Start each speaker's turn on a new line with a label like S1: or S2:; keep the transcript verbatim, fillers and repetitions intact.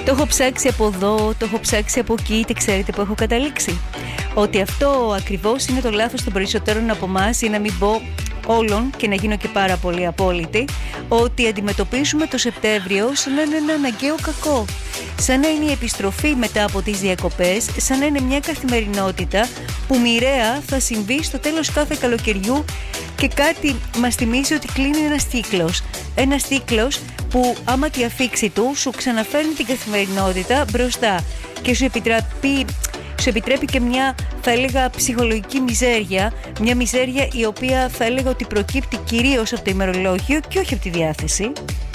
S1: Το έχω ψάξει από εδώ, το έχω ψάξει από εκεί και ξέρετε που έχω καταλήξει? Ότι αυτό ακριβώς είναι το λάθος των περισσότερων από εμάς, ή να μην πω όλων και να γίνω και πάρα πολύ απόλυτη, ότι αντιμετωπίζουμε το Σεπτέμβριο σαν να είναι ένα αναγκαίο κακό. Σαν να είναι η επιστροφή μετά από τις διακοπές, σαν να είναι μια καθημερινότητα που μοιραία θα συμβεί στο τέλος κάθε καλοκαιριού και κάτι μας θυμίζει ότι κλείνει ένας κύκλος. Ένας κύκλος που άμα τη αφήξη του σου ξαναφέρνει την καθημερινότητα μπροστά και σου επιτρέπει, σου επιτρέπει και μια, θα έλεγα, ψυχολογική μιζέρια, μια μιζέρια η οποία θα έλεγα ότι προκύπτει κυρίως από το ημερολόγιο και όχι από τη διάθεση.